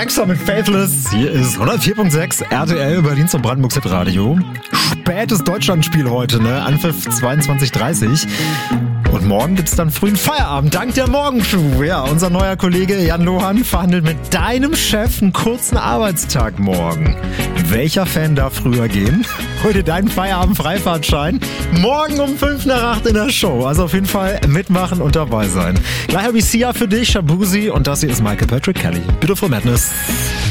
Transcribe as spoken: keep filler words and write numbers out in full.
Prankster mit Faithless. Hier ist hundertvier Komma sechs R T L Berlin zum Brandenburgs Hitradio. Spätes Deutschlandspiel heute, ne? Anpfiff zweiundzwanzig Uhr dreißig. Und morgen gibt's dann frühen Feierabend. Dank der Morgenschuh. Ja, unser neuer Kollege Jan Lohan verhandelt mit deinem Chef einen kurzen Arbeitstag morgen. Welcher Fan darf früher gehen? Heute deinen Feierabend-Freifahrtschein. Morgen um fünf nach acht in der Show. Also auf jeden Fall mitmachen und dabei sein. Gleich habe ich Sia für dich, Shabuzi, und das hier ist Michael Patrick Kelly. Beautiful Madness.